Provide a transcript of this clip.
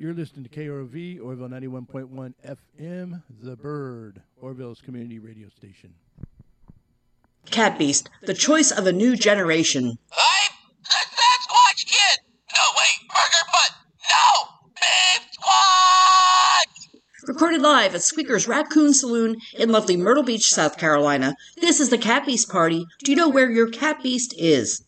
You're listening to KROV, Orville 91.1 FM, The Bird, Orville's community radio station. Cat Beast, the choice of a new generation. I'm the Sasquatch Kid! No, wait, Burger Butt! No! Beef Squatch! Recorded live at Squeaker's Raccoon Saloon in lovely Myrtle Beach, South Carolina. This is the Cat Beast Party. Do you know where your Cat Beast is?